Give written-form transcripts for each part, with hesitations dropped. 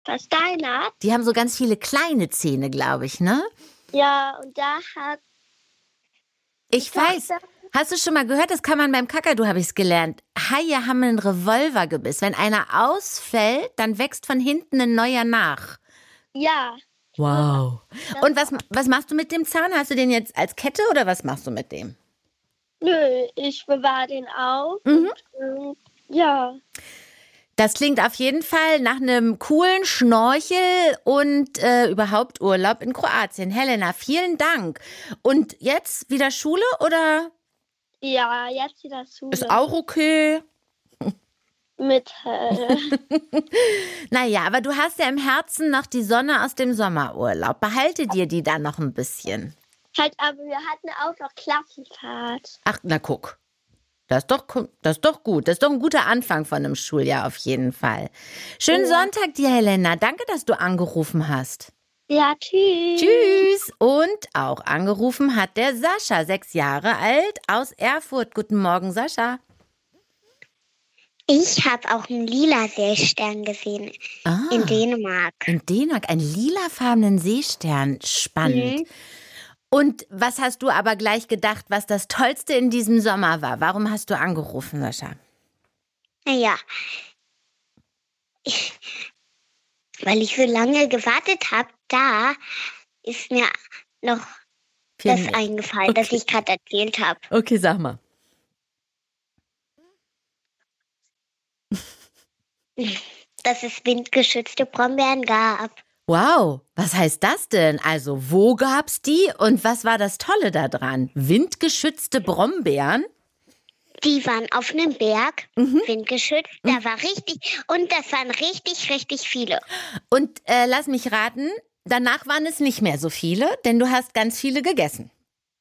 versteinert. Die haben so ganz viele kleine Zähne, glaube ich, ne? Ja, und da hat... Ich weiß. Hast du schon mal gehört, das kann man beim Kakadu, habe ich es gelernt. Haie haben einen Revolvergebiss. Wenn einer ausfällt, dann wächst von hinten ein neuer nach. Ja. Wow. Und was machst du mit dem Zahn? Hast du den jetzt als Kette oder was machst du mit dem? Nö, ich bewahre den auf. Und, ja. Das klingt auf jeden Fall nach einem coolen Schnorchel und überhaupt Urlaub in Kroatien. Helena, vielen Dank. Und jetzt wieder Schule oder? Ja, jetzt wieder Schule. Ist auch okay. Naja, aber du hast ja im Herzen noch die Sonne aus dem Sommerurlaub. Behalte dir die dann noch ein bisschen. Halt, aber wir hatten auch noch Klassenfahrt. Ach, na guck. Das ist doch gut. Das ist doch ein guter Anfang von einem Schuljahr auf jeden Fall. Schönen Sonntag dir, Helena. Danke, dass du angerufen hast. Ja, tschüss. Tschüss. Und auch angerufen hat der Sascha, 6 Jahre alt, aus Erfurt. Guten Morgen, Sascha. Ich habe auch einen lila Seestern gesehen in Dänemark. In Dänemark, einen lilafarbenen Seestern. Spannend. Und was hast du aber gleich gedacht, was das Tollste in diesem Sommer war? Warum hast du angerufen, Sascha? Naja, weil ich so lange gewartet habe, da ist mir noch das eingefallen, das ich gerade erzählt habe. Okay, sag mal. Dass es windgeschützte Brombeeren gab. Wow, was heißt das denn? Also, wo gab's die und was war das Tolle daran? Windgeschützte Brombeeren? Die waren auf einem Berg, windgeschützt, da war richtig, und das waren richtig, richtig viele. Und lass mich raten, danach waren es nicht mehr so viele, denn du hast ganz viele gegessen.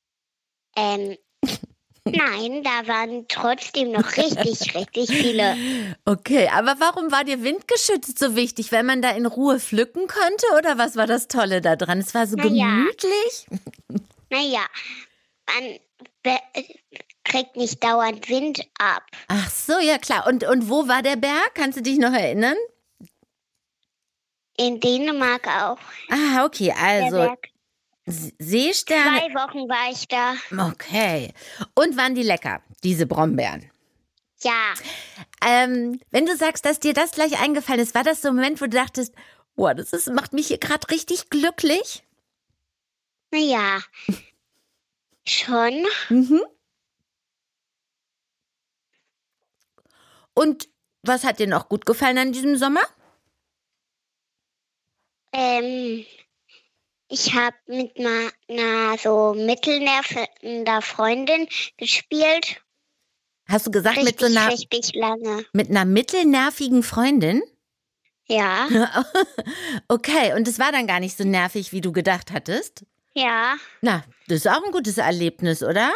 Nein, da waren trotzdem noch richtig, richtig viele. Okay, aber warum war dir windgeschützt so wichtig? Weil man da in Ruhe pflücken konnte oder was war das Tolle daran? Es war so gemütlich. Naja, man kriegt nicht dauernd Wind ab. Ach so, ja klar. Und wo war der Berg? Kannst du dich noch erinnern? In Dänemark auch. Ah, okay, also Seesterne. 2 Wochen war ich da. Okay. Und waren die lecker, diese Brombeeren? Ja. Wenn du sagst, dass dir das gleich eingefallen ist, war das so ein Moment, wo du dachtest, boah, macht mich hier gerade richtig glücklich? Naja, schon. Und was hat dir noch gut gefallen an diesem Sommer? Ich habe mit einer so mittelnervender Freundin gespielt. Hast du gesagt, richtig lange. Mit einer mittelnervigen Freundin? Ja. Okay, und es war dann gar nicht so nervig, wie du gedacht hattest? Ja. Na, das ist auch ein gutes Erlebnis, oder?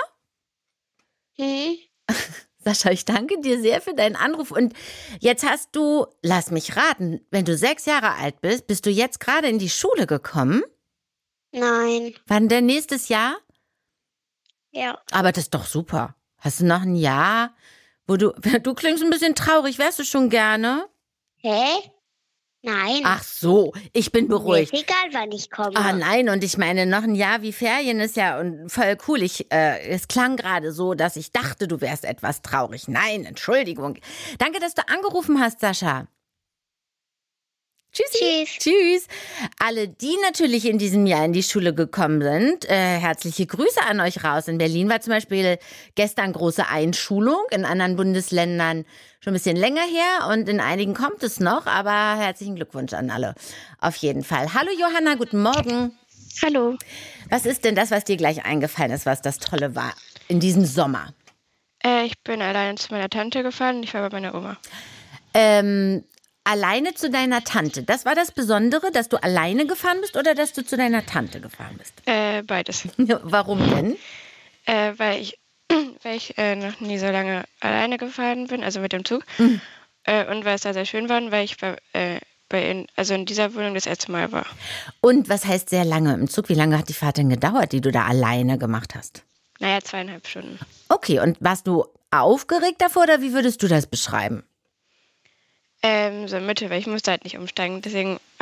Sascha, ich danke dir sehr für deinen Anruf. Und jetzt hast du, lass mich raten, wenn du 6 Jahre alt bist, bist du jetzt gerade in die Schule gekommen? Nein. Wann denn nächstes Jahr? Ja. Aber das ist doch super. Hast du noch ein Jahr, wo du klingst ein bisschen traurig, wärst du schon gerne? Hä? Nein. Ach so, ich bin beruhigt. Mir ist egal, wann ich komme. Ah nein, und ich meine, noch ein Jahr wie Ferien ist ja voll cool. Es klang gerade so, dass ich dachte, du wärst etwas traurig. Nein, Entschuldigung. Danke, dass du angerufen hast, Sascha. Tschüssi. Tschüss. Alle, die natürlich in diesem Jahr in die Schule gekommen sind, herzliche Grüße an euch raus. In Berlin war zum Beispiel gestern große Einschulung, in anderen Bundesländern schon ein bisschen länger her und in einigen kommt es noch, aber herzlichen Glückwunsch an alle. Auf jeden Fall. Hallo Johanna, guten Morgen. Hallo. Was ist denn das, was dir gleich eingefallen ist, was das Tolle war in diesem Sommer? Ich bin alleine zu meiner Tante gefahren und ich war bei meiner Oma. Alleine zu deiner Tante. Das war das Besondere, dass du alleine gefahren bist oder dass du zu deiner Tante gefahren bist? Beides. Warum denn? Weil ich noch nie so lange alleine gefahren bin, also mit dem Zug. Und weil es da sehr schön war, weil ich in dieser Wohnung das erste Mal war. Und was heißt sehr lange im Zug? Wie lange hat die Fahrt denn gedauert, die du da alleine gemacht hast? Naja, 2,5 Stunden. Okay, und warst du aufgeregt davor oder wie würdest du das beschreiben? So Mitte, weil ich musste halt nicht umsteigen. Deswegen